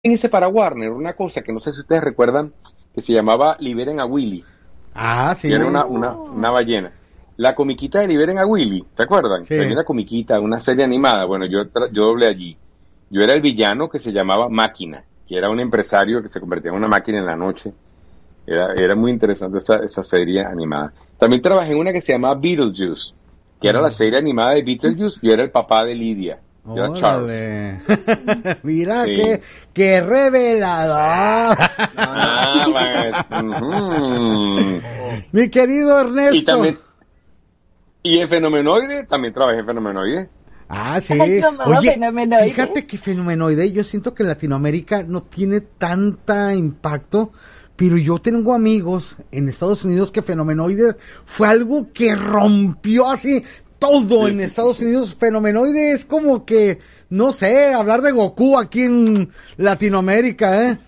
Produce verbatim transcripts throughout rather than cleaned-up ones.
hice para Warner una cosa que no sé si ustedes recuerdan, que se llamaba Liberen a Willy, Ah, que era sí, una, una, una ballena. La comiquita de Liberen a Willy, ¿se acuerdan? sí. Había una comiquita, una serie animada. Bueno, yo, tra- yo doblé allí. Yo era el villano que se llamaba Máquina, que era un empresario que se convertía en una máquina en la noche. Era, era muy interesante esa, esa serie animada. También trabajé en una que se llamaba Beetlejuice, que era la Mm. serie animada de Beetlejuice. Yo era el papá de Lidia. Yo era Charles. Órale. Mira Sí. qué, qué revelador. No, no, así. Ah, pues, ujú. Mi querido Y Ernesto. también, y en Fenomenoide, también trabajé en Fenomenoide. Ah, sí. Ay, no, no, Oye, Fenomenoide. fíjate que Fenomenoide, yo siento que en Latinoamérica no tiene tanta impacto, pero yo tengo amigos en Estados Unidos que Fenomenoide fue algo que rompió así todo Sí, en sí, Estados sí, sí. Unidos. Fenomenoide es como que, no sé, hablar de Goku aquí en Latinoamérica, ¿eh?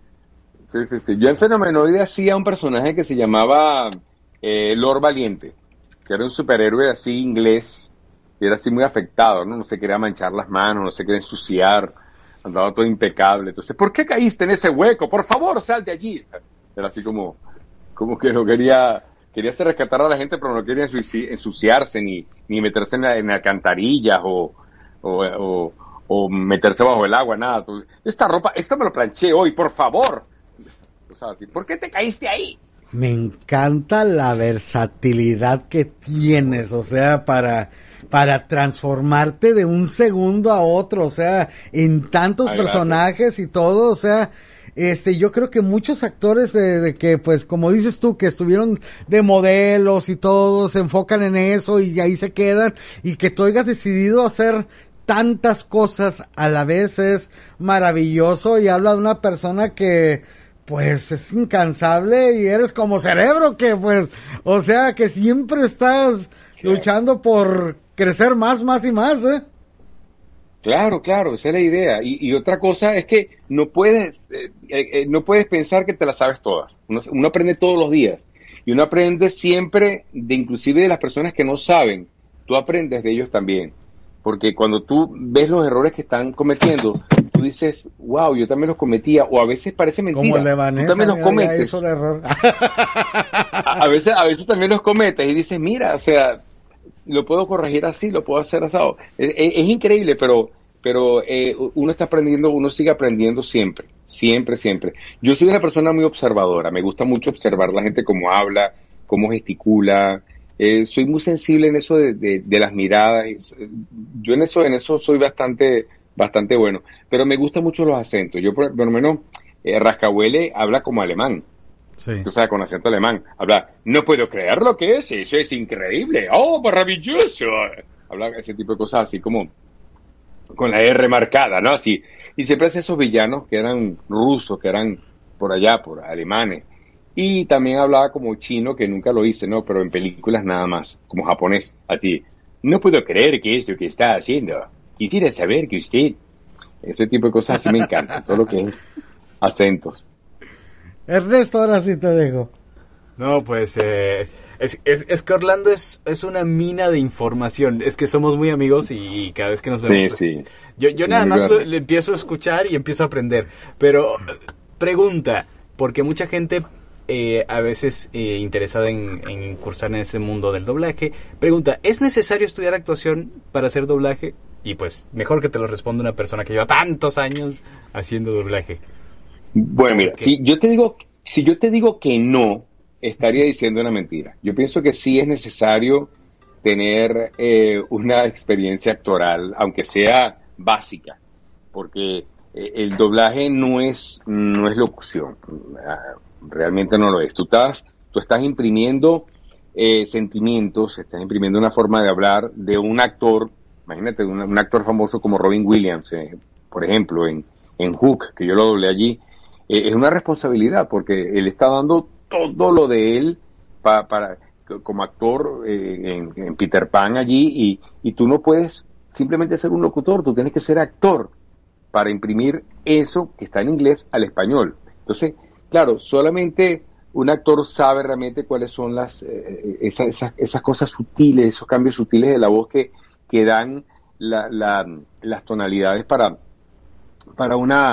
Sí, sí, sí. Yo en Fenomenoide hacía un personaje que se llamaba eh, Lord Valiente, que era un superhéroe así inglés, y era así muy afectado, ¿no? No se quería manchar las manos, no se quería ensuciar, andaba todo impecable. Entonces, ¿por qué caíste en ese hueco? Por favor, sal de allí. O sea, era así como, como que no quería, quería hacer rescatar a la gente, pero no quería ensuci- ensuciarse ni, ni meterse en, la- en alcantarillas o, o, o, o meterse bajo el agua, nada. Entonces, esta ropa, esta me lo planché hoy, por favor. O sea, así, ¿por qué te caíste ahí? Me encanta la versatilidad que tienes, o sea, para, para transformarte de un segundo a otro, o sea, en tantos Ay, personajes y todo, o sea, este, yo creo que muchos actores de, de que, pues, como dices tú, que estuvieron de modelos y todo, se enfocan en eso y ahí se quedan, y que tú hayas decidido hacer tantas cosas a la vez es maravilloso y habla de una persona que pues es incansable y eres como Cerebro que pues, o sea que siempre estás Claro. luchando por crecer más, más y más, ¿eh? Claro, claro, esa es la idea. Y, y otra cosa es que no puedes, eh, eh, eh, no puedes pensar que te las sabes todas. Uno, uno aprende todos los días. Y uno aprende siempre, de inclusive de las personas que no saben. Tú aprendes de ellos también. Porque cuando tú ves los errores que están cometiendo, tú dices, wow, yo también los cometía. O a veces parece Como mentira. el de Tú Vanessa, también los mira, ya cometes. hizo el error. A, a veces, a veces también los cometes y dices, mira, o sea, lo puedo corregir así, lo puedo hacer asado. Es, es- es increíble, pero, pero eh, uno está aprendiendo, uno sigue aprendiendo siempre, siempre, siempre. Yo soy una persona muy observadora, me gusta mucho observar la gente cómo habla, cómo gesticula. Eh, soy muy sensible en eso de, de, de las miradas. y, eh, Yo en eso, en eso soy bastante, bastante bueno. Pero me gustan mucho los acentos. Yo, por, por lo menos, eh, Rascahuele habla como alemán. Sí. Tú sabes, con acento alemán. Habla, no puedo creer lo que es, eso es increíble, oh, maravilloso. Habla ese tipo de cosas así como con la R marcada, ¿no? Así. Y siempre hace esos villanos que eran rusos, que eran por allá, por alemanes. Y también hablaba como chino, que nunca lo hice, ¿no? Pero en películas nada más, como japonés. Así, no puedo creer que es lo que está haciendo. Quisiera saber que usted... Ese tipo de cosas así me encantan, todo lo que es acentos. Ernesto, ahora sí te dejo. No, pues eh, es, es, es que Orlando es, es una mina de información. Es que somos muy amigos y, y cada vez que nos vemos... Sí, pues, sí. Yo, yo Sí, nada muy más lo, verdad. le empiezo a escuchar y empiezo a aprender. Pero eh, pregunta, porque mucha gente eh, a veces eh, interesada en, en incursar en ese mundo del doblaje, pregunta, ¿es necesario estudiar actuación para hacer doblaje? Y pues mejor que te lo responda una persona que lleva tantos años haciendo doblaje. Bueno, mira, ¿Por qué? si yo te digo, si yo te digo que no, estaría diciendo una mentira. Yo pienso que sí es necesario tener eh, una experiencia actoral, aunque sea básica, porque eh, el doblaje no es, no es locución, ah, realmente no lo es. Tú estás, tú estás imprimiendo eh, sentimientos, estás imprimiendo una forma de hablar de un actor, imagínate, un, un actor famoso como Robin Williams, eh, por ejemplo, en, en Hook, que yo lo doblé allí. Eh, es una responsabilidad porque él está dando todo lo de él pa, para como actor eh, en, en Peter Pan allí y, y tú no puedes simplemente ser un locutor, tú tienes que ser actor para imprimir eso que está en inglés al español. Entonces, claro, solamente un actor sabe realmente cuáles son las eh, esas, esas, esas cosas sutiles, esos cambios sutiles de la voz que, que dan la, la, las tonalidades para, para una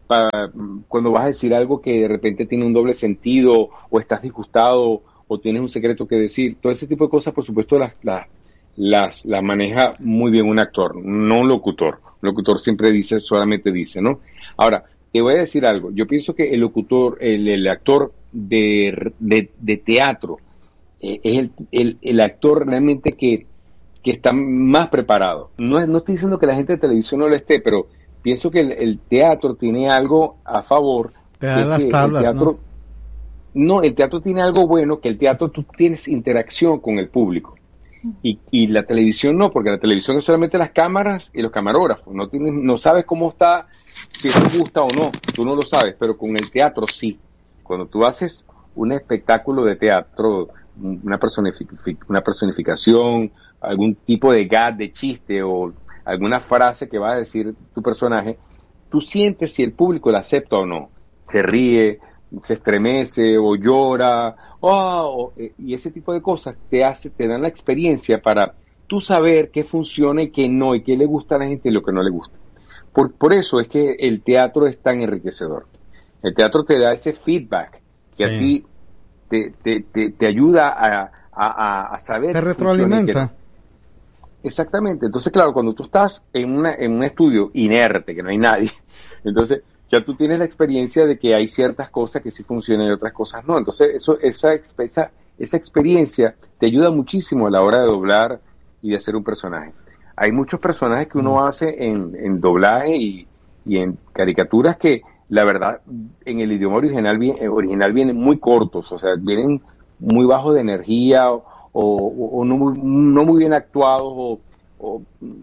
pa, cuando vas a decir algo que de repente tiene un doble sentido, o estás disgustado, o tienes un secreto que decir. Todo ese tipo de cosas, por supuesto, las, las, las, las maneja muy bien un actor, no un locutor. Un locutor siempre dice, solamente dice, ¿no? Ahora, te voy a decir algo. Yo pienso que el locutor, el, el actor de, de, de teatro, eh, es el, el, el actor realmente que, que está más preparado. No, no estoy diciendo que la gente de televisión no lo esté, pero pienso que el, el teatro tiene algo a favor. Te da las tablas, el teatro, ¿no? No, el teatro tiene algo bueno, que el teatro tú tienes interacción con el público. Y, y la televisión no, porque la televisión es solamente las cámaras y los camarógrafos. No tienes, no sabes cómo está, si te gusta o no, tú no lo sabes, pero con el teatro sí. Cuando tú haces un espectáculo de teatro, una, personific- una personificación, algún tipo de gag, de chiste o alguna frase que va a decir tu personaje, tú sientes si el público la acepta o no. Se ríe, se estremece o llora, oh, y ese tipo de cosas te hace, te dan la experiencia para tú saber qué funciona y qué no, y qué le gusta a la gente y lo que no le gusta. Por, por eso es que el teatro es tan enriquecedor. El teatro te da ese feedback que sí. a ti te, te, te, te ayuda a, a, a saber. Te retroalimenta. Exactamente. Entonces, claro, cuando tú estás en, una, en un estudio inerte, que no hay nadie, entonces ya tú tienes la experiencia de que hay ciertas cosas que sí funcionan y otras cosas no. Entonces, eso, esa, esa, esa experiencia te ayuda muchísimo a la hora de doblar y de hacer un personaje. Hay muchos personajes que uno hace en, en doblaje y, y en caricaturas que, la verdad, en el idioma original, original vienen muy cortos, o sea, vienen muy bajos de energía o, o, o no, muy, no muy bien actuados, o, o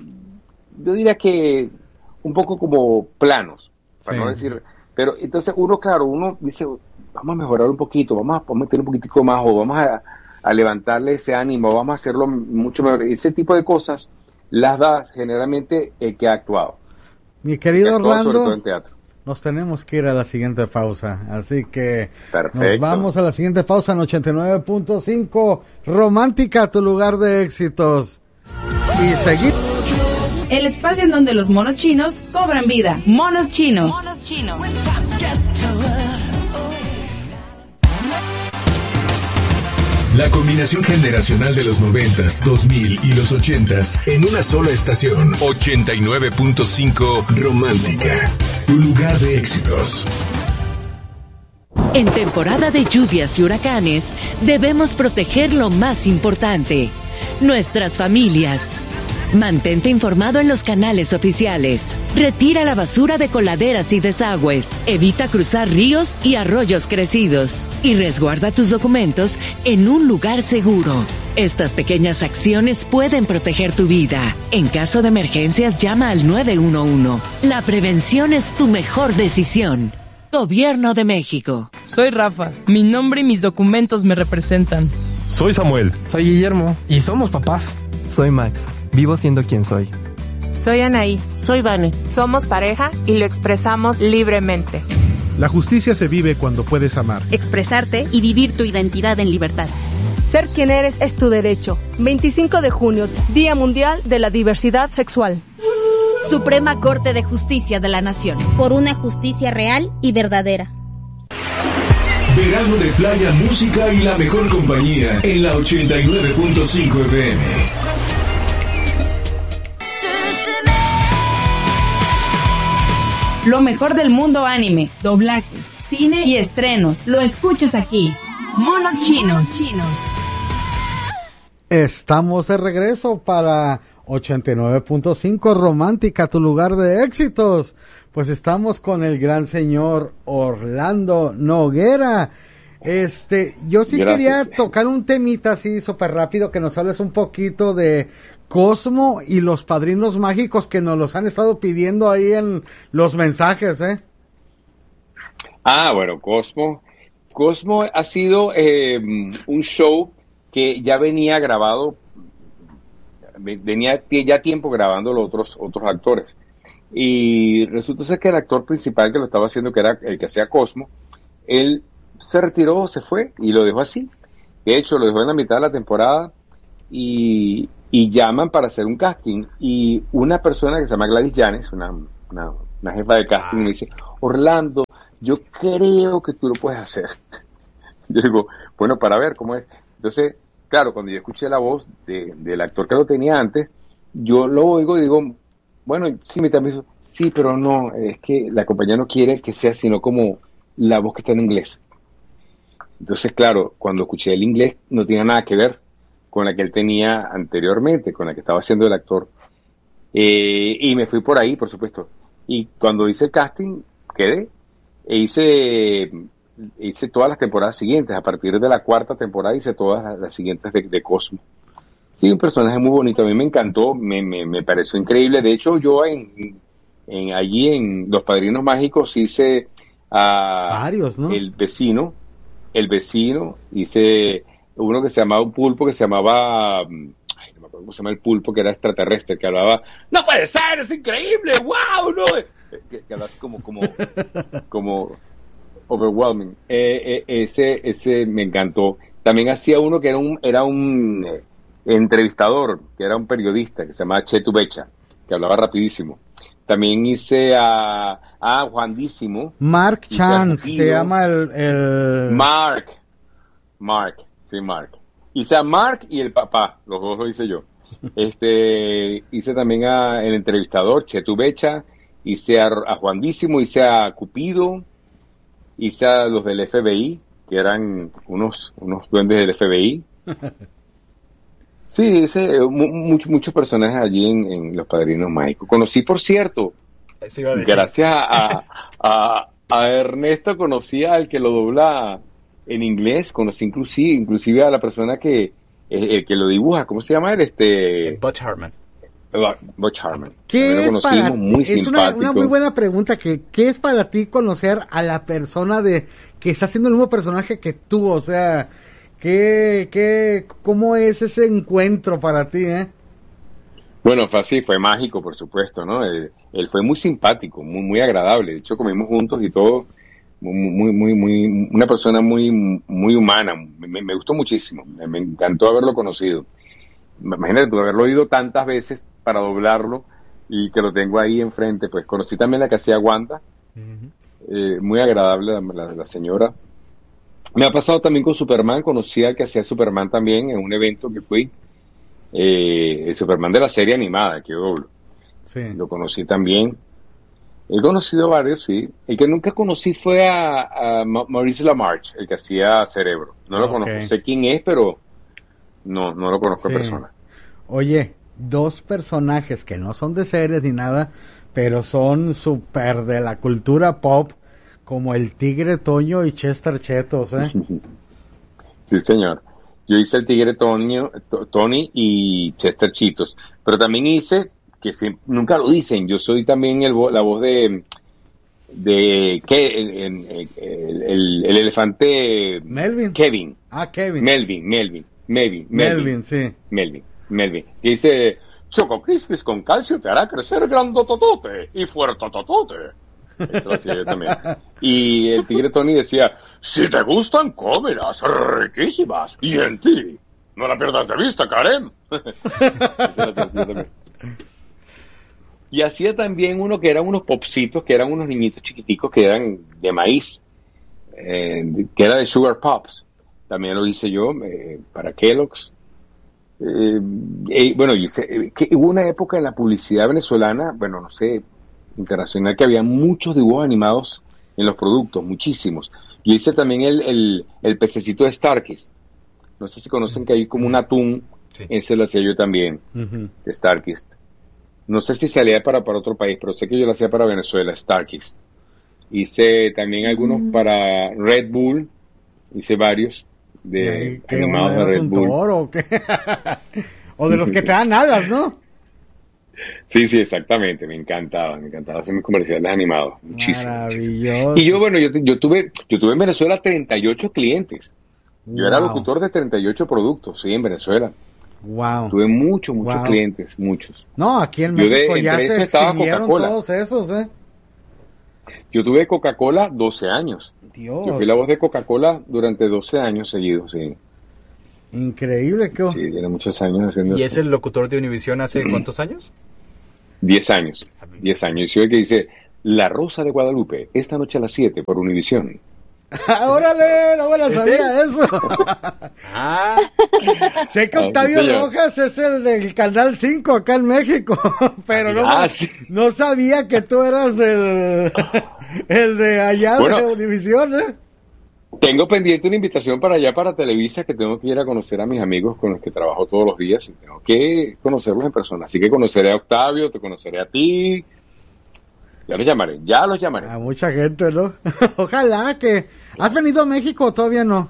yo diría que un poco como planos. Para sí. no decir, pero entonces uno, claro, uno dice, vamos a mejorar un poquito, vamos a, vamos a meter un poquitico más, o vamos a, a levantarle ese ánimo, vamos a hacerlo mucho mejor. Ese tipo de cosas las da generalmente el que ha actuado. Mi querido Orlando, nos tenemos que ir a la siguiente pausa, así que Perfecto. Nos vamos a la siguiente pausa en ochenta y nueve punto cinco, Romántica, tu lugar de éxitos. Y seguimos. El espacio en donde los monos chinos cobran vida. Monos chinos. Monos chinos. La combinación generacional de los noventas, dos mil y los ochentas en una sola estación. ochenta y nueve punto cinco Romántica, tu lugar de éxitos. En temporada de lluvias y huracanes, debemos proteger lo más importante, nuestras familias. Mantente informado en los canales oficiales. Retira la basura de coladeras y desagües. Evita cruzar ríos y arroyos crecidos. Y resguarda tus documentos en un lugar seguro. Estas pequeñas acciones pueden proteger tu vida. En caso de emergencias, llama al nueve uno uno. La prevención es tu mejor decisión. Gobierno de México. Soy Rafa. Mi nombre y mis documentos me representan. Soy Samuel. Soy Guillermo. Y somos papás. Soy Max. Vivo siendo quien soy. Soy Anaí. Soy Vane. Somos pareja y lo expresamos libremente. La justicia se vive cuando puedes amar, expresarte y vivir tu identidad en libertad. Ser quien eres es tu derecho. veinticinco de junio, Día Mundial de la Diversidad Sexual. Suprema Corte de Justicia de la Nación. Por una justicia real y verdadera. Verano de playa, música y la mejor compañía en la ochenta y nueve punto cinco F M. Lo mejor del mundo anime, doblajes, cine y estrenos. Lo escuchas aquí. Monos chinos. Estamos de regreso para ochenta y nueve punto cinco Romántica, tu lugar de éxitos. Pues estamos con el gran señor Orlando Noguera. Este, yo sí Gracias. quería tocar un temita así súper rápido, que nos hables un poquito de Cosmo y los Padrinos Mágicos, que nos los han estado pidiendo ahí en los mensajes, ¿eh? Ah, bueno, Cosmo. Cosmo ha sido eh, un show que ya venía grabado, venía ya tiempo grabando los otros, otros actores. Y resulta ser que el actor principal que lo estaba haciendo, que era el que hacía Cosmo, él se retiró, se fue y lo dejó así. De hecho, lo dejó en la mitad de la temporada y, y llaman para hacer un casting. Y una persona que se llama Gladys Llanes, una, una, una jefa de casting, me dice, Orlando, yo creo que tú lo puedes hacer. Yo digo, bueno, para ver cómo es. Entonces, claro, cuando yo escuché la voz de, del actor que lo tenía antes, yo lo oigo y digo, bueno, sí, me también, sí, pero no, es que la compañía no quiere que sea sino como la voz que está en inglés. Entonces, claro, cuando escuché el inglés no tenía nada que ver con la que él tenía anteriormente, con la que estaba haciendo el actor. Eh, y me fui por ahí, por supuesto. Y cuando hice el casting, quedé. E hice, hice todas las temporadas siguientes. A partir de la cuarta temporada hice todas las, las siguientes de, de Cosmo. Sí, un personaje muy bonito. A mí me encantó, me, me, me pareció increíble. De hecho, yo en, en allí en Los Padrinos Mágicos hice a varios, ¿no? El vecino, el vecino, hice uno que se llamaba un pulpo que se llamaba, ay, no me acuerdo cómo se llama el pulpo, que era extraterrestre, que hablaba, no puede ser, es increíble, wow, no, que, que hablaba así como, como, como overwhelming. Eh, eh, ese, ese me encantó. También hacía uno que era un, era un eh, entrevistador, que era un periodista, que se llamaba Chetu Becha, que hablaba rapidísimo. También hice a, a Juandísimo. Mark Chan, se llama el, el... Mark. Mark, sí, Mark. Hice a Mark y el papá, los dos lo hice yo. Este, hice también a el entrevistador, Chetu Becha, hice a, a Juandísimo, hice a Cupido, hice a los del F B I, que eran unos, unos duendes del F B I. Sí, hice muchos muchos personajes allí en, en Los Padrinos Mágicos. Conocí, por cierto, sí, vale, gracias sí. a, a, a Ernesto, conocí al que lo dobla en inglés, conocí inclusive, inclusive a la persona que, el, el que lo dibuja, ¿cómo se llama él? Este... Butch Hartman. Butch Hartman. ¿Qué es para ti? Muy es una, una muy buena pregunta. Que, ¿Qué es para ti conocer a la persona de que está haciendo el mismo personaje que tú? O sea... ¿Qué, qué, ¿Cómo es ese encuentro para ti, eh? Bueno, fue así, fue mágico, por supuesto, ¿no? Él, él fue muy simpático, muy, muy agradable. De hecho, comimos juntos y todo. Muy, muy, muy, una persona muy, muy humana. Me, me gustó muchísimo. Me, me encantó haberlo conocido. Imagínate tú, haberlo oído tantas veces para doblarlo y que lo tengo ahí enfrente. Pues conocí también la que hacía Wanda. Uh-huh. Eh, muy agradable la, la, la señora. Me ha pasado también con Superman, conocí al que hacía Superman también en un evento que fui, eh, el Superman de la serie animada, que yo doblo. Sí. Lo conocí también. He conocido varios, sí. El que nunca conocí fue a, a Maurice LaMarche, el que hacía Cerebro. No lo okay. conozco, sé quién es, pero no, no lo conozco sí. en persona. Oye, dos personajes que no son de series ni nada, pero son súper de la cultura pop, como el Tigre Toño y Chester Chetos, ¿eh? Sí, señor. Yo hice el Tigre Toño, Tony y Chester Chetos. Pero también hice, que siempre, nunca lo dicen, yo soy también el, la voz de... de que el, el, el, el, el elefante... Melvin. Kevin. Ah, Kevin. Melvin, Melvin, Melvin. Melvin, Melvin sí. Melvin, Melvin. Que dice, Choco Crispis con calcio te hará crecer grandototote y fuertototote. Eso lo hacía yo también. Y el Tigre Tony decía, si te gustan, cómelas, riquísimas. Y en ti, no la pierdas de vista, Karen. Y hacía también uno que eran unos popsitos, que eran unos niñitos chiquiticos que eran de maíz, eh, que era de Sugar Pops. También lo hice yo eh, para Kellogg's. Eh, eh, bueno, hice, que hubo una época en la publicidad venezolana, bueno, no sé, internacional, que había muchos dibujos animados en los productos, muchísimos. Yo hice también el, el, el pececito de Starkist. No sé si conocen que hay como un atún, sí. Ese lo hacía yo también, uh-huh. de Starkist. No sé si salía para, para otro país, pero sé que yo lo hacía para Venezuela, Starkist. Hice también algunos uh-huh. para Red Bull, hice varios de ¿Qué, animados de Red un Bull. Toro, ¿o qué? O de los que te dan alas, ¿no? Sí, sí, exactamente, me encantaba, me encantaba hacer mis comerciales animados, muchísimo. Maravilloso. Y yo, bueno, yo, yo tuve yo tuve en Venezuela treinta y ocho clientes. Yo wow. era locutor de treinta y ocho productos, sí, en Venezuela. Wow. Tuve muchos, muchos wow. clientes, muchos. No, aquí en México de, ya se extinguieron todos esos, ¿eh? Yo tuve Coca-Cola doce años. Dios. Yo fui la voz de Coca-Cola durante doce años seguidos, sí. Increíble, ¿qué? Sí, tiene muchos años haciendo ¿Y es el locutor de Univisión hace cuántos años? Diez años, diez años. Yo soy el que dice, La Rosa de Guadalupe, esta noche a las siete por Univisión. ¡Órale! No me la sabía eso. Ah. Sé que Octavio Ah, sí, Rojas es el del Canal cinco acá en México, pero no, Ah, me- sí. no sabía que tú eras el, el de allá Bueno. de Univisión, ¿eh? Tengo pendiente una invitación para allá, para Televisa, que tengo que ir a conocer a mis amigos con los que trabajo todos los días y tengo que conocerlos en persona. Así que conoceré a Octavio, te conoceré a ti. Ya los llamaré, ya los llamaré. A mucha gente, ¿no? Ojalá que... ¿Has venido a México o todavía no?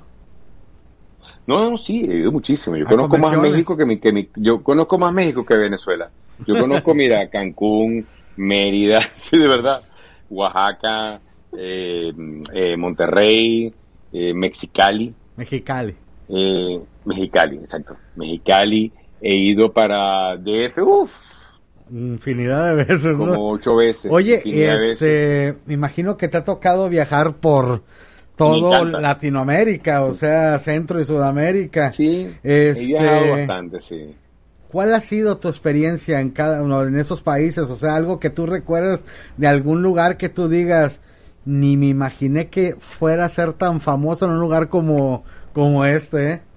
No, no, sí, he ido muchísimo. Yo A conozco más convenciones. México que mi, que mi, yo conozco más México que Venezuela. Yo conozco, mira, Cancún, Mérida, sí, de verdad, Oaxaca, eh, eh, Monterrey, eh, Mexicali, Mexicali. eh, Mexicali, exacto, Mexicali. He ido para D F, uff, Infinidad de veces, como ¿no? ocho veces. Oye, infinidad de veces. este, me imagino que te ha tocado viajar por todo encanta. Latinoamérica, o sea, Centro y Sudamérica. Sí, Este, he viajado bastante, sí. ¿Cuál ha sido tu experiencia en cada uno en esos países? O sea, algo que tú recuerdes de algún lugar que tú digas, ni me imaginé que fuera a ser tan famoso en un lugar como, como este, ¿eh?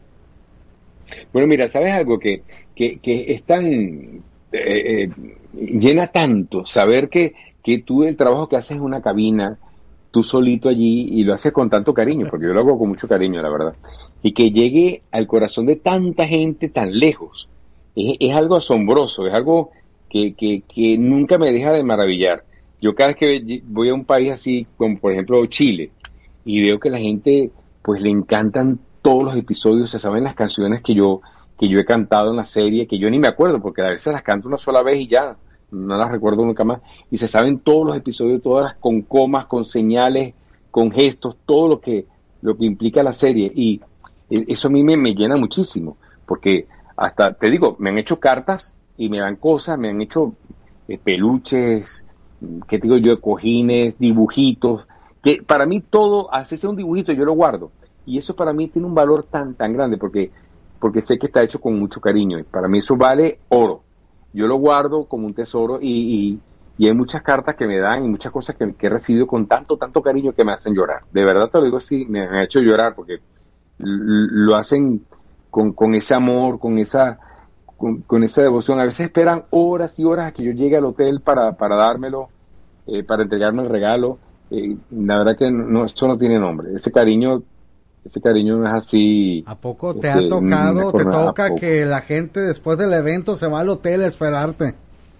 Bueno, mira, ¿sabes algo? Que, que, que es tan... eh, eh, llena tanto saber que, que tú el trabajo que haces en una cabina, tú solito allí, y lo haces con tanto cariño, porque yo lo hago con mucho cariño, la verdad, y que llegue al corazón de tanta gente tan lejos. Es, es algo asombroso, es algo que, que, que nunca me deja de maravillar. Yo cada vez que voy a un país así, como por ejemplo Chile, y veo que la gente, pues le encantan todos los episodios, se saben las canciones que yo que yo he cantado en la serie, que yo ni me acuerdo, porque a veces las canto una sola vez y ya, no las recuerdo nunca más, y se saben todos los episodios, todas las con comas, con señales, con gestos, todo lo que, lo que implica la serie, y eso a mí me, me llena muchísimo, porque hasta, te digo, me han hecho cartas y me dan cosas, me han hecho eh, peluches, ¿qué te digo yo? Cojines, dibujitos, que para mí todo, así sea un dibujito, yo lo guardo, y eso para mí tiene un valor tan, tan grande, porque porque sé que está hecho con mucho cariño, y para mí eso vale oro. Yo lo guardo como un tesoro, y, y, y hay muchas cartas que me dan y muchas cosas que, que he recibido con tanto, tanto cariño que me hacen llorar. De verdad te lo digo así, me han hecho llorar, porque l- lo hacen con, con ese amor, con esa con, con esa devoción. A veces esperan horas y horas a que yo llegue al hotel para, para dármelo, eh, para entregarme el regalo. Eh, la verdad que no, eso no tiene nombre. Ese cariño Ese cariño no es así. ¿A poco te este, ha tocado, no es te por nada, toca poco. que la gente después del evento se va al hotel a esperarte?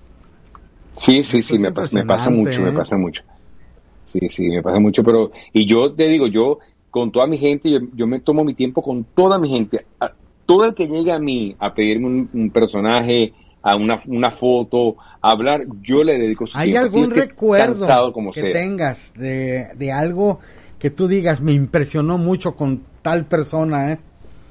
Sí, sí, Eso sí, es me pasa, me pasa impresionante, mucho, ¿eh? me pasa mucho. Sí, sí, me pasa mucho, pero, y yo te digo, yo, con toda mi gente, yo, yo me tomo mi tiempo con toda mi gente. A, todo el que llegue a mí a pedirme un, un personaje, a una, una foto, a hablar, yo le dedico su ¿Hay tiempo. así algún esté recuerdo cansado como que sea. tengas de, de algo que tú digas, me impresionó mucho con tal persona, eh?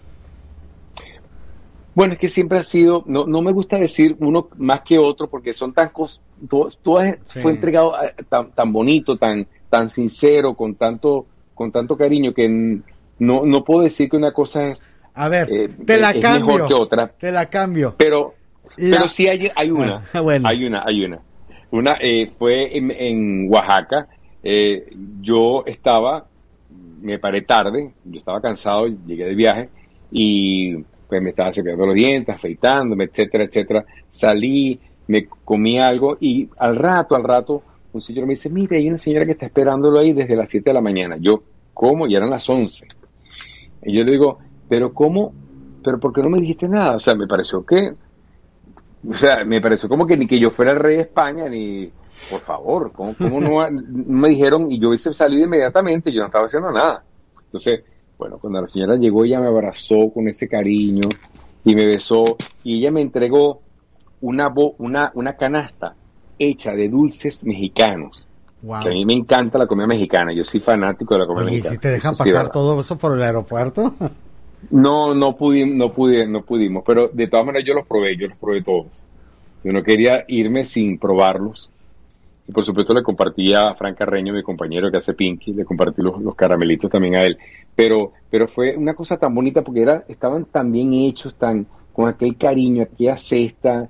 Bueno, es que siempre ha sido, no, no me gusta decir uno más que otro, porque son tan cos, todo, todo es- Sí. fue entregado a- tan, tan bonito, tan, tan sincero, con tanto, con tanto cariño, que n- no, no puedo decir que una cosa es, A ver, eh, te la es cambio. mejor que otra, Te la cambio. pero, La- pero sí hay, hay una, Ah, bueno. hay una, hay una. Una eh, fue en, en Oaxaca. Eh, yo estaba, me paré tarde, yo estaba cansado, llegué de viaje y pues me estaba cepillando los dientes, afeitándome, etcétera, etcétera. Salí, me comí algo y al rato, al rato, un señor me dice, mire, hay una señora que está esperándolo ahí desde las siete de la mañana. Yo, ¿cómo? Y eran las once. Y yo le digo, pero ¿cómo? ¿Pero por qué no me dijiste nada? O sea, me pareció que, o sea, me pareció como que ni que yo fuera el rey de España, ni, por favor, ¿cómo, cómo no, no me dijeron? Y yo hubiese salido inmediatamente, yo no estaba haciendo nada. Entonces, bueno, cuando la señora llegó, ella me abrazó con ese cariño y me besó, y ella me entregó una, bo, una, una canasta hecha de dulces mexicanos. Wow. Que a mí me encanta la comida mexicana, yo soy fanático de la comida Oye, ¿y mexicana. si te dejan Eso sí, pasar ¿verdad? todo eso por el aeropuerto? No, no pudimos, no pudimos, no pudimos, pero de todas maneras yo los probé, yo los probé todos. Yo no quería irme sin probarlos. Y por supuesto le compartí a Frank Carreño, mi compañero que hace Pinky, le compartí los, los caramelitos también a él. Pero, pero fue una cosa tan bonita porque era, estaban tan bien hechos, tan, con aquel cariño, aquella cesta,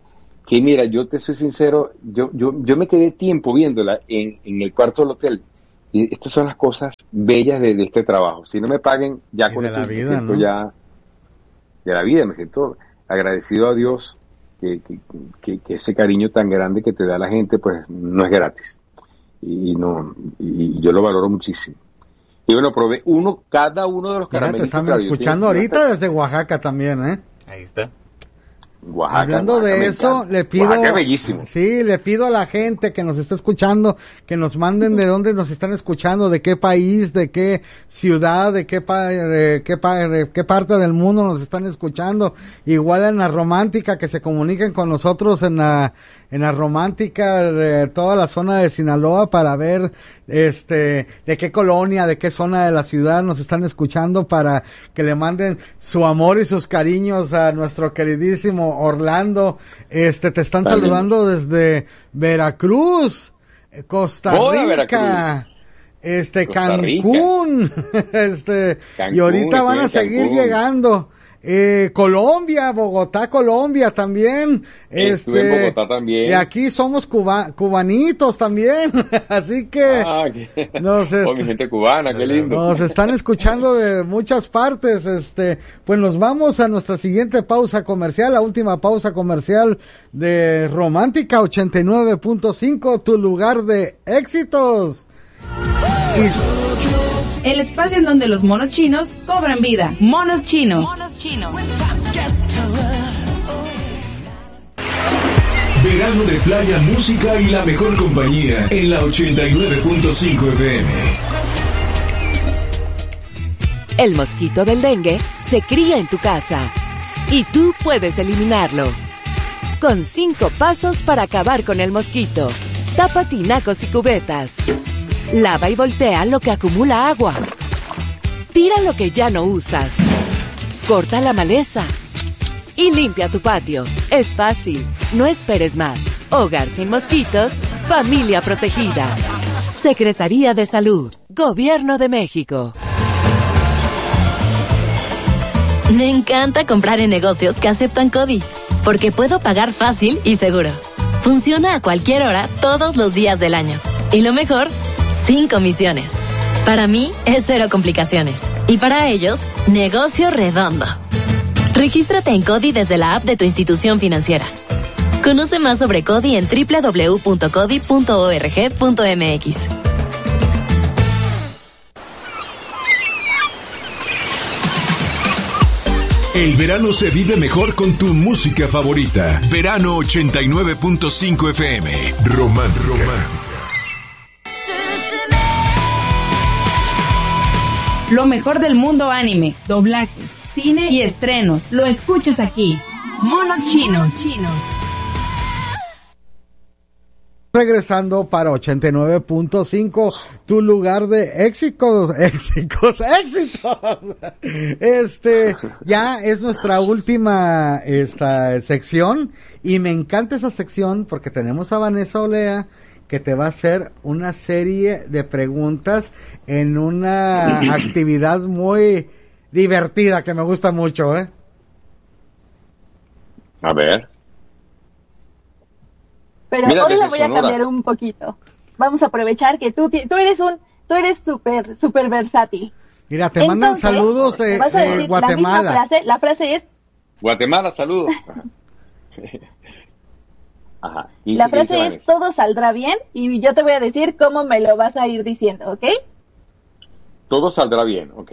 que mira, yo te soy sincero, yo, yo, yo me quedé tiempo viéndola en, en el cuarto del hotel. Y estas son las cosas bellas de, de este trabajo. Si no me paguen, ya Y con de esto la me vida, siento ¿no? ya de la vida, me siento agradecido a Dios que, que, que, que ese cariño tan grande que te da la gente, pues no es gratis. Y no, y yo lo valoro muchísimo. Y bueno, probé uno, cada uno de los Mira, te caramelitos. estamos claro, yo escuchando tengo- ahorita desde Oaxaca también, ¿eh? Ahí está. Oaxaca, Hablando Oaxaca, de me eso, encanta. le pido, Oaxaca es bellísimo. sí, le pido a la gente que nos está escuchando que nos manden de dónde nos están escuchando, de qué país, de qué ciudad, de qué pa- de qué, pa- de qué parte del mundo nos están escuchando. Igual en la romántica, que se comuniquen con nosotros en la en la romántica de toda la zona de Sinaloa para ver este de qué colonia, de qué zona de la ciudad nos están escuchando, para que le manden su amor y sus cariños a nuestro queridísimo Orlando. Este, te están Está bien. saludando desde Veracruz, eh, Costa Hola, Rica, este, Costa Rica. Cancún, este, y Cancún, ahorita van a estoy en seguir Cancún. llegando. Eh, Colombia, Bogotá, Colombia también. Estuve en este, Bogotá también. Y aquí somos cuba, cubanitos también. Así que Ah, qué- nos, oh, est- mi gente cubana, qué lindo. nos están escuchando de muchas partes. Este, pues nos vamos a nuestra siguiente pausa comercial, la última pausa comercial de Romántica ochenta y nueve punto cinco, tu lugar de éxitos. Y El espacio en donde los monos chinos cobran vida. Monos chinos. Verano de playa, música y la mejor compañía en la ochenta y nueve punto cinco F M. El mosquito del dengue se cría en tu casa y tú puedes eliminarlo. Con cinco pasos para acabar con el mosquito. Tapa tinacos y cubetas. Lava y voltea lo que acumula agua. Tira lo que ya no usas. Corta la maleza. Y limpia tu patio. Es fácil. No esperes más. Hogar sin mosquitos. Familia protegida. Secretaría de Salud. Gobierno de México. Me encanta comprar en negocios que aceptan CODI, porque puedo pagar fácil y seguro. Funciona a cualquier hora, todos los días del año. Y lo mejor, sin comisiones. Para mí es cero complicaciones. Y para ellos, negocio redondo. Regístrate en CODI desde la app de tu institución financiera. Conoce más sobre CODI en doble u doble u doble u punto codi punto org punto m x. El verano se vive mejor con tu música favorita. Verano ochenta y nueve punto cinco F M. Román, Román. Lo mejor del mundo anime, doblajes, cine y estrenos. Lo escuchas aquí. Monos chinos. regresando para ochenta y nueve punto cinco, tu lugar de éxitos, éxitos, éxitos. Este, ya es nuestra última esta sección y me encanta esa sección porque tenemos a Vanessa Olea que te va a hacer una serie de preguntas en una actividad muy divertida que me gusta mucho, ¿eh? A ver. Pero Mira, hoy la desde voy a Sonora. cambiar un poquito. Vamos a aprovechar que tú, ti- tú eres un, tú eres súper, súper versátil. Mira, te mandan Entonces, saludos de, te vas a de decir La Guatemala. misma frase, la frase es, Guatemala, saludos. Ajá. Y la dice- dice frase es Vanessa. todo saldrá bien y yo te voy a decir cómo me lo vas a ir diciendo, ¿ok? Todo saldrá bien, ok.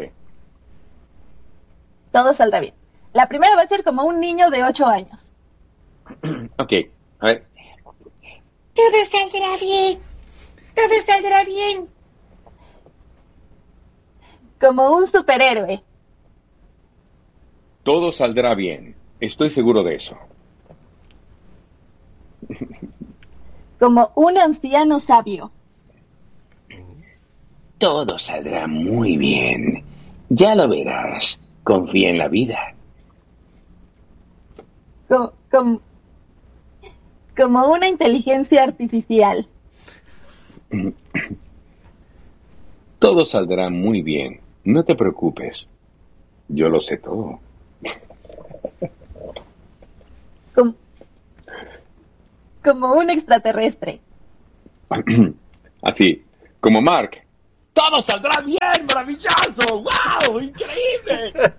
Todo saldrá bien. La primera va a ser como un niño de ocho años. Ok, a ver. Todo saldrá bien. Todo saldrá bien. Como un superhéroe. Todo saldrá bien. Estoy seguro de eso. Como un anciano sabio. Todo saldrá muy bien. Ya lo verás. Confía en la vida. Co- com- como una inteligencia artificial. Todo saldrá muy bien. No te preocupes. Yo lo sé todo. Com- Como un extraterrestre. Así, como Mark. ¡Todo saldrá bien! ¡Maravilloso! ¡Wow! ¡Increíble!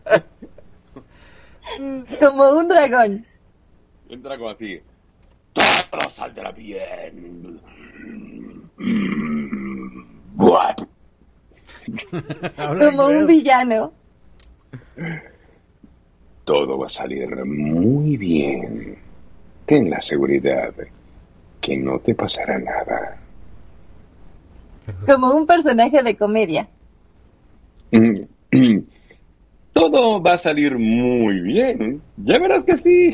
Como un dragón. Un dragón así. ¡Todo saldrá bien! What? Como un villano. Todo va a salir muy bien. Ten la seguridad que no te pasará nada. Como un personaje de comedia. Todo va a salir muy bien. Ya verás que sí.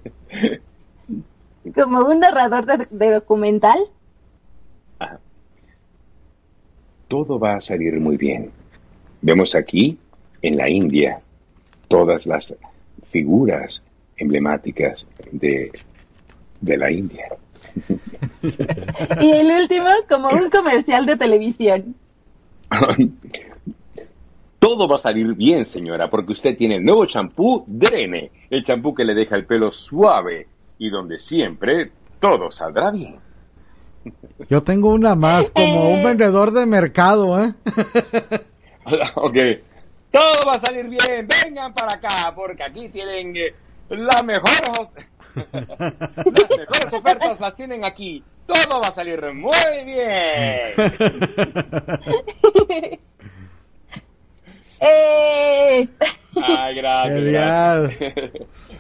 Como un narrador de, de documental. Ajá. Todo va a salir muy bien. Vemos aquí, en la India, todas las figuras emblemáticas de, de la India. Y el último, como un comercial de televisión. Todo va a salir bien, señora, porque usted tiene el nuevo champú Drene, el champú que le deja el pelo suave y donde siempre todo saldrá bien. Yo tengo una más, como un vendedor de mercado, ¿eh? Ok. Todo va a salir bien. Vengan para acá, porque aquí tienen eh, la mejor... las mejores ofertas las tienen aquí. Todo va a salir muy bien. ¡Eh! Ay, gracias. Genial. gracias.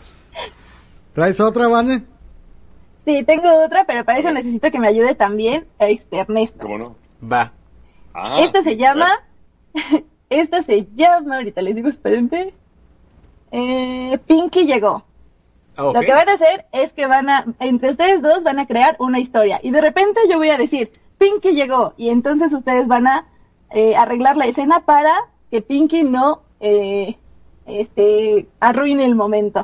¿Traes otra, Vane? Sí, tengo otra, pero para eso necesito que me ayude también este Ernesto. ¿Cómo no? Va. Ah, esta se llama... esta se llama... Ahorita les digo, espérenme. Eh, Pinky llegó. Okay. Lo que van a hacer es que van a... Entre ustedes dos van a crear una historia. Y de repente yo voy a decir, Pinky llegó. Y entonces ustedes van a eh, arreglar la escena para que Pinky no eh, este, arruine el momento.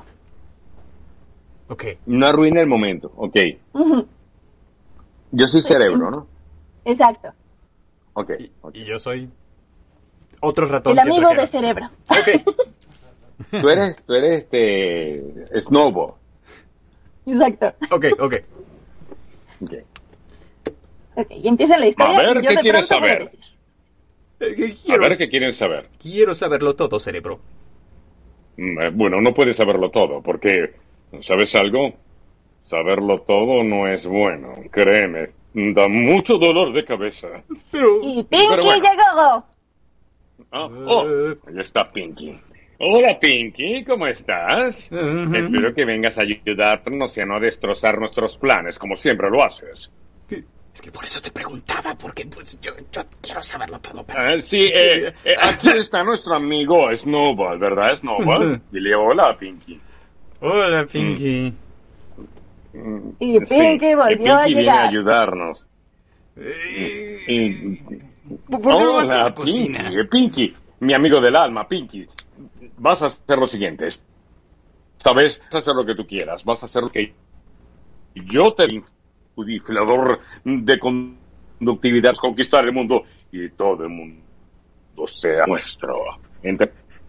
Ok. No arruine el momento, ok. Uh-huh. Yo soy cerebro, ¿no? Exacto. Ok. Y, okay. y yo soy otro ratón. El amigo de cerebro. Ok. Tú eres, tú eres este Snowball. Exacto. Ok, ok. Ok. Ok, y empieza la historia. A ver, y yo ¿qué de quieres pronto voy a saber? decir. Eh, quiero, A ver, ¿qué quieren saber? Quiero saberlo todo, cerebro. Mm, eh, Bueno, no puedes saberlo todo, porque, ¿sabes algo? Saberlo todo no es bueno, créeme. Da mucho dolor de cabeza. Pero... Y Pinky Pero bueno. llegó. Ah, oh, ahí está Pinky. Hola, Pinky, ¿cómo estás? Uh-huh. Espero que vengas a ayudarnos y a no destrozar nuestros planes, como siempre lo haces. Es que por eso te preguntaba, porque pues yo, yo quiero saberlo todo. Pero... Ah, sí, eh, eh, aquí está nuestro amigo Snowball, ¿verdad, Snowball? Dile hola, Pinky. Hola, Pinky. Mm, Y Pinky sí, volvió que Pinky a viene llegar. a ayudarnos. Eh, Y- ¿Por qué no vas a Hola, la cocina? Pinky, Pinky, mi amigo del alma, Pinky. Vas a hacer lo siguiente. Esta vez vas a hacer lo que tú quieras. Vas a hacer lo que yo te un inflador de conductividad, conquistar el mundo y todo el mundo sea nuestro. Ent-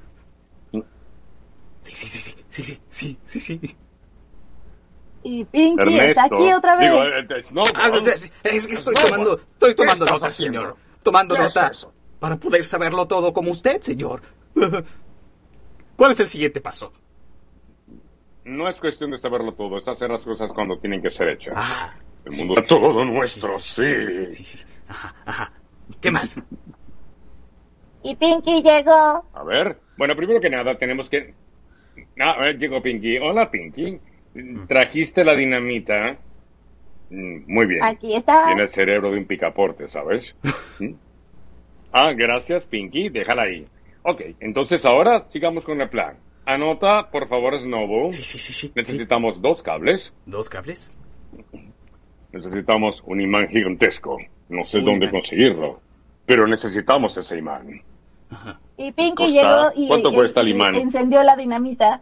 Sí, sí, sí, sí, sí, sí, sí, sí, sí. Y Pinky Ernesto, está aquí otra vez. digo, eh, eh, no, Ah, no, es, es que estoy no, tomando, estoy tomando ¿qué estás nota, haciendo? señor. Tomando ¿Qué nota es eso? para poder saberlo todo como usted, señor. ¿Cuál es el siguiente paso? no es cuestión de saberlo todo, es hacer las cosas cuando tienen que ser hechas. Ah, el sí, mundo sí, es todo sí, nuestro, sí, sí. Sí, sí. Ajá, ajá. ¿Qué más? Y Pinky llegó. A ver, bueno, primero que nada tenemos que... Ah, a ver, llegó Pinky. Hola, Pinky. ¿Trajiste la dinamita? Mm, Muy bien. Aquí está. Tiene el cerebro de un picaporte, ¿sabes? ¿Mm? Ah, gracias, Pinky. Déjala ahí. Ok, entonces ahora sigamos con el plan. Anota, por favor, Snowball. Sí, sí, sí, sí. Necesitamos dos cables. ¿Dos cables? Necesitamos un imán gigantesco. No sé Un dónde imán conseguirlo. Pero necesitamos ese imán. Y Pinky ¿Cuesta? llegó y, ¿Cuánto y- cuesta el y imán? encendió la dinamita.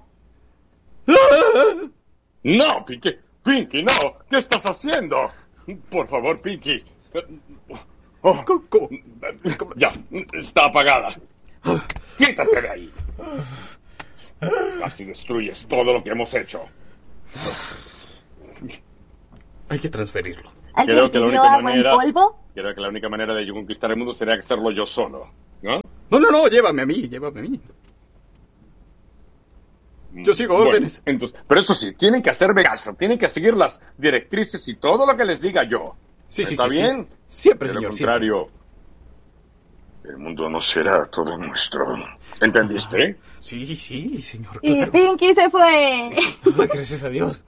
No, Pinky. Pinky, no. ¿Qué estás haciendo? Por favor, Pinky. Oh, ¿Cómo? cómo? ya, está apagada. Quítate de ahí. Casi destruyes todo lo que hemos hecho. Hay que transferirlo. ¿Alguien Creo que la pidió única agua manera, en polvo? creo que la única manera de yo conquistar el mundo sería hacerlo yo solo, ¿no? No, no, no, llévame a mí, llévame a mí. Yo sigo Bueno, órdenes. Entonces, pero eso sí, tienen que hacerme caso, tienen que seguir las directrices y todo lo que les diga yo. Sí, sí, ¿Está sí, bien? sí, siempre, De lo señor, contrario, el mundo no será todo nuestro. ¿Entendiste? Sí, sí, señor, Y claro. Pinky se fue. Ay, gracias a Dios.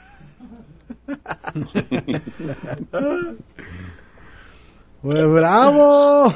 Pues, ¡bravo!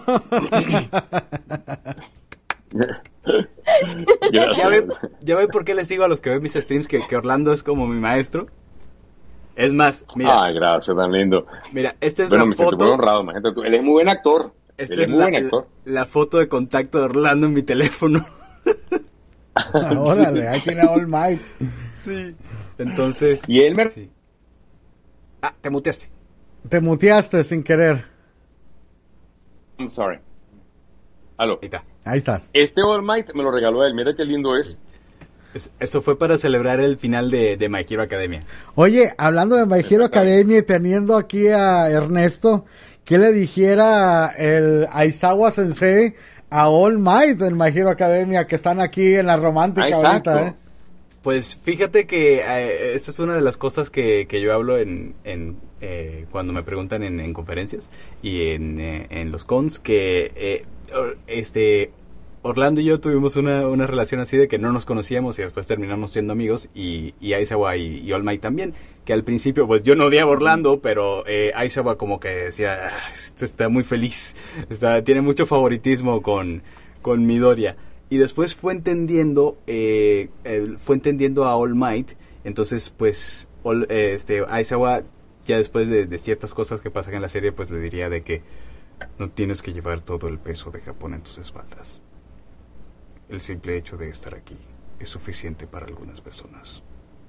¿Ya ve, ¿Ya ve por qué les digo a los que ven mis streams que, que Orlando es como mi maestro? Es más, mira. Ay, gracias, tan lindo. Mira, esta es bueno, la me siento muy foto. honrado, imagínate tú. Él es muy buen actor. Esta Él es es muy la, buen actor. la foto de contacto de Orlando en mi teléfono. Ah, órale, ahí tiene a All Might. Sí. Entonces. ¿Y Elmer? Sí. Ah, te muteaste. Te muteaste sin querer. I'm sorry. Aló. Ahí está. Ahí estás. Este All Might me lo regaló él. Mira qué lindo es. Es- Eso fue para celebrar el final de, de My Hero Academia. Oye, hablando de My Hero Academia y teniendo aquí a Ernesto, ¿qué le dijera el Aizawa Sensei a All Might en My Hero Academia que están aquí en la romántica Ah, exacto. ahorita, eh? Pues fíjate que eh, esa es una de las cosas que, que yo hablo en, en eh, cuando me preguntan en, en conferencias y en, eh, en los cons, que eh, or- este Orlando y yo tuvimos una, una relación así de que no nos conocíamos y después terminamos siendo amigos, y, y Aizawa y, y All Might también, que al principio pues yo no odiaba a Orlando, pero eh, Aizawa como que decía, "Ah, este está muy feliz, está, tiene mucho favoritismo con, con Midoriya". Y después fue entendiendo, eh, eh, fue entendiendo a All Might, entonces pues All- eh, este Aizawa, ya después de, de ciertas cosas que pasan en la serie, pues le diría de que no tienes que llevar todo el peso de Japón en tus espaldas. El simple hecho de estar aquí es suficiente para algunas personas.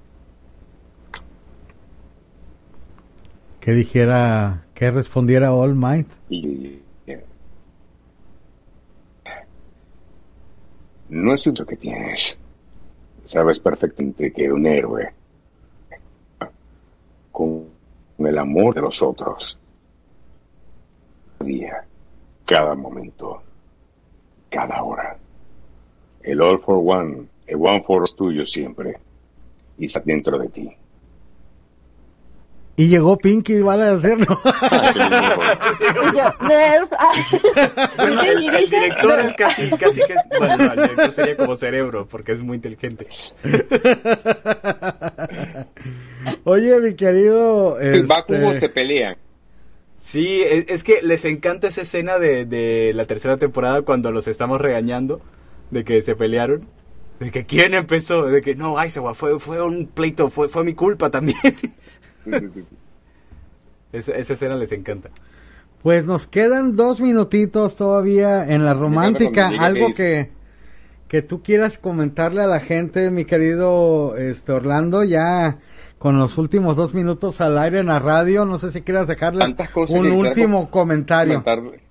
Que dijera, que respondiera All Might. Y, eh, no es eso que tienes. Sabes perfectamente que un héroe con el amor de los otros, cada día, cada momento, cada hora. El all for one, el one for us tuyo siempre, y está dentro de ti. Y llegó Pinky y van a hacerlo. Y yo, Nerf. Bueno, el, el director es casi, casi que... Bueno, no, el director sería como Cerebro, porque es muy inteligente. Oye, mi querido... El este, Bakugo se pelean. Sí, es, es que les encanta esa escena de, de la tercera temporada cuando los estamos regañando de que se pelearon. De que quién empezó, de que no, Aizawa, fue, fue un pleito, fue, fue mi culpa también. Esa, esa escena les encanta. Pues nos quedan dos minutitos todavía en la romántica. cuando llegue Algo Ace. que, que tú quieras comentarle a la gente, mi querido este Orlando, ya con los últimos dos minutos al aire en la radio. No sé si quieras dejarles Tantas cosas un que quisiera último com- comentario. comentarle.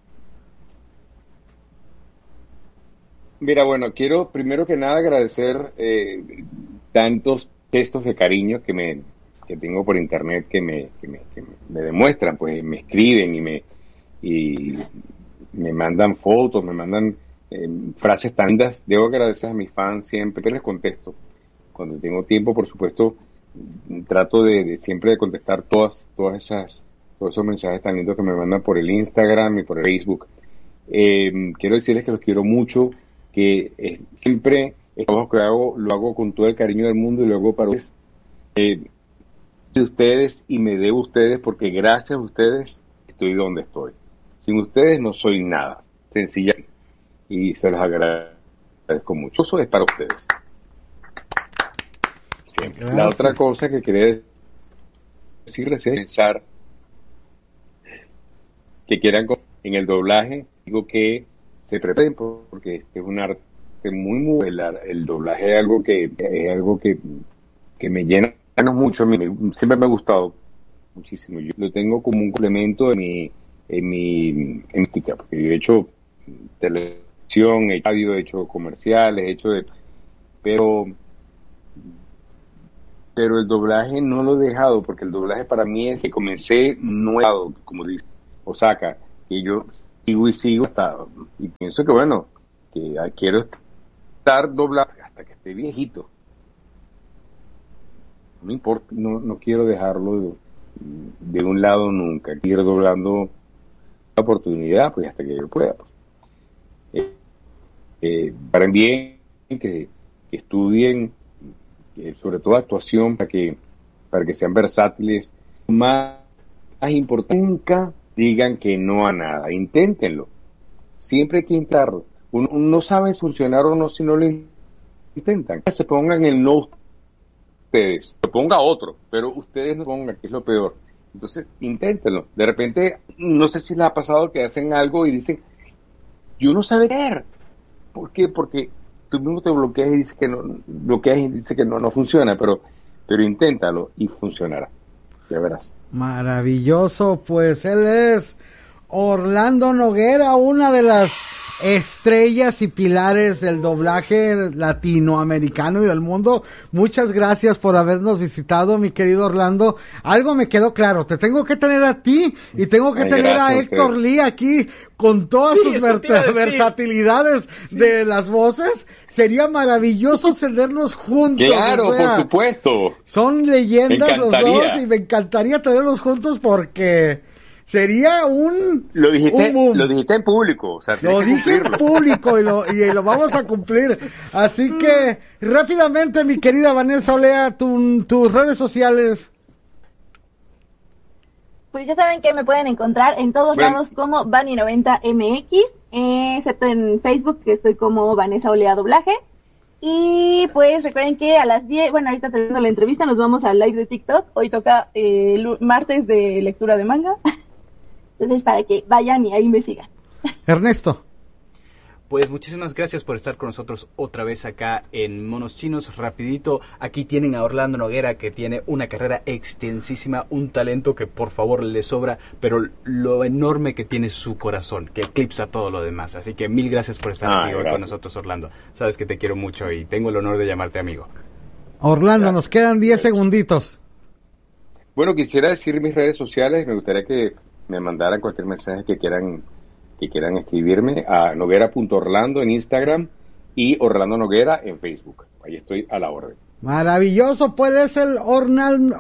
Mira, bueno, quiero primero que nada agradecer eh, tantos gestos de cariño que me que tengo por internet que me, que me, que me demuestran, pues me escriben y me y me mandan fotos, me mandan eh, frases tan lindas. Debo agradecer a mis fans siempre, les contesto. Cuando tengo tiempo, por supuesto, trato de, de siempre de contestar todas todas esas todos esos mensajes tan lindos que me mandan por el Instagram y por el Facebook. Eh, quiero decirles que los quiero mucho, que eh, siempre el trabajo que hago lo hago con todo el cariño del mundo y lo hago para ustedes, eh, de ustedes y me debo a ustedes, porque gracias a ustedes estoy donde estoy. Sin ustedes no soy nada, sencilla, y se los agradezco mucho. Eso es para ustedes. Siempre. La Gracias. otra cosa que quería decirles es pensar que quieran co- en el doblaje, digo que se preparen por- porque este es un arte muy muy el, ar- el doblaje es algo que es algo que, que me llena mucho, a mí me- siempre me ha gustado muchísimo. Yo lo tengo como un complemento en mi en mi en mi tica, porque yo he hecho televisión, he hecho radio, he hecho comerciales, he hecho de, pero pero el doblaje no lo he dejado, porque el doblaje para mí es que comencé nuevo, como dice Osaka, y yo sigo y sigo hasta, y pienso que bueno, que quiero estar doblado hasta que esté viejito. No me importa, no, no quiero dejarlo de, de un lado nunca, quiero ir doblando la oportunidad, pues hasta que yo pueda. Pues. Eh, eh, para bien que, que estudien, eh, sobre todo actuación, para que para que sean versátiles. Más, más importante, nunca digan que no a nada, inténtenlo. Siempre hay que intentarlo. Uno, uno no sabe funcionar o no si no lo intentan. Se pongan el no ustedes, lo ponga otro, pero ustedes no pongan, que es lo peor. Entonces, inténtenlo. De repente, no sé si les ha pasado que hacen algo y dicen, yo no sé ver. ¿Por qué? Porque tú mismo te bloqueas y dices que no, bloqueas y dices que no, no funciona, pero, pero inténtalo y funcionará. Ya verás. Maravilloso, pues él es Orlando Noguera, una de las estrellas y pilares del doblaje latinoamericano y del mundo. Muchas gracias por habernos visitado, mi querido Orlando. Algo me quedó claro, te tengo que tener a ti y tengo que Ay, tener a Héctor Lee aquí con todas sí, sus ver- versatilidades sí. de las voces. Sería maravilloso tenerlos juntos. Claro, o sea, por supuesto. Son leyendas los dos y me encantaría tenerlos juntos porque sería un lo dijiste un lo dijiste en público, o sea, lo dije en público y lo, y lo vamos a cumplir. Así que rápidamente, mi querida Vanessa Olea, tu, tus redes sociales. Pues ya saben que me pueden encontrar en todos bueno. lados como Vani noventa M X, eh, excepto en Facebook, que estoy como Vanessa Olea Doblaje. Y pues recuerden que a las diez, bueno, ahorita terminando la entrevista, nos vamos al live de TikTok. Hoy toca eh, el martes de lectura de manga. Entonces, para que vayan y ahí me sigan. Ernesto. Pues muchísimas gracias por estar con nosotros otra vez acá en Monos Chinos. Rapidito, aquí tienen a Orlando Noguera, que tiene una carrera extensísima, un talento que por favor le sobra, pero lo enorme que tiene su corazón, que eclipsa todo lo demás. Así que mil gracias por estar ah, aquí hoy con nosotros, Orlando. Sabes que te quiero mucho y tengo el honor de llamarte amigo. Orlando, gracias. Nos quedan diez segunditos. Bueno, quisiera decir mis redes sociales. Me gustaría que me mandaran cualquier mensaje que quieran que quieran escribirme a noguera punto orlando en Instagram y Orlando Noguera en Facebook. Ahí estoy a la orden. Maravilloso, pues es el Ornal...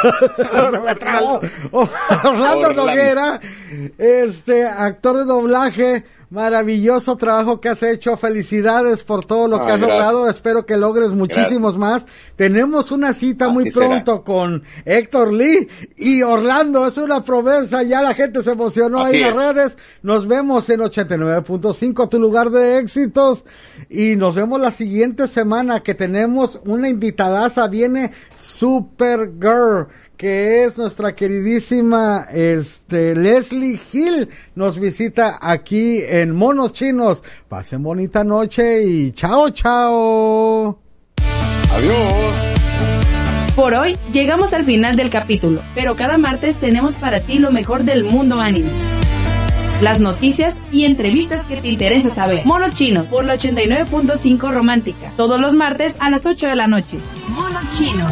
Orlando Noguera, este actor de doblaje. Maravilloso trabajo que has hecho, felicidades por todo lo que ah, has gracias. logrado, espero que logres muchísimos gracias. más. Tenemos una cita Así muy pronto será. con Héctor Lee y Orlando, es una promesa, ya la gente se emocionó Así ahí en las redes. Nos vemos en ochenta y nueve punto cinco, tu lugar de éxitos, y nos vemos la siguiente semana que tenemos una invitadaza, viene Supergirl, que es nuestra queridísima este Leslie Hill, nos visita aquí en Monos Chinos. Pasen bonita noche y chao, chao. Adiós. Por hoy llegamos al final del capítulo, pero cada martes tenemos para ti lo mejor del mundo anime. Las noticias y entrevistas que te interesa saber. Monos Chinos por la ochenta y nueve punto cinco Romántica. Todos los martes a las ocho de la noche. Monos Chinos.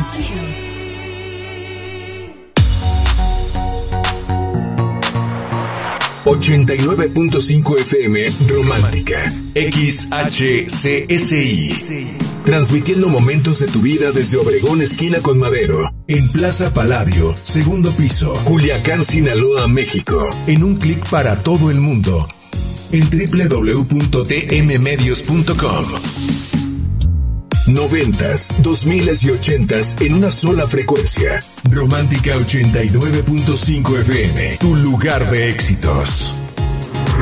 ochenta y nueve punto cinco F M Romántica. X H C S I. Transmitiendo momentos de tu vida desde Obregón, esquina con Madero. En Plaza Palladio, segundo piso, Culiacán, Sinaloa, México. En un clic para todo el mundo. En doble u doble u doble u punto t m medios punto com. Noventas, dos miles y ochentas en una sola frecuencia. Romántica ochenta y nueve punto cinco F M, tu lugar de éxitos.